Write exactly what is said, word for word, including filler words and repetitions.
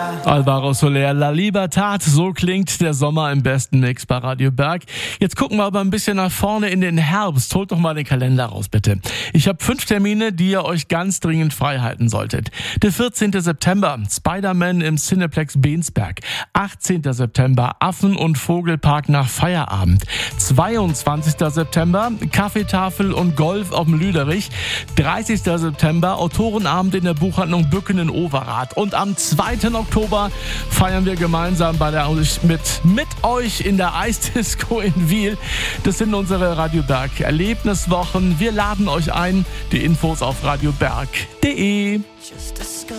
Alvaro Soler, La Libertad, so klingt der Sommer im besten Mix bei Radio Berg. Jetzt gucken wir aber ein bisschen nach vorne in den Herbst. Holt doch mal den Kalender raus, bitte. Ich habe fünf Termine, die ihr euch ganz dringend frei halten solltet. Der vierzehnten September, Spider-Man im Cineplex Bensberg. achtzehnten September, Affen- und Vogelpark nach Feierabend. zweiundzwanzigsten September, Kaffeetafel und Golf auf dem Lüderich. dreißigsten September, Autorenabend in der Buchhandlung Bücken in Overath. Und am zweiten Oktober feiern wir gemeinsam bei der, mit, mit euch in der Eisdisco in Wiel. Das sind unsere Radio Berg Erlebniswochen. Wir laden euch ein. Die Infos auf radioberg punkt de.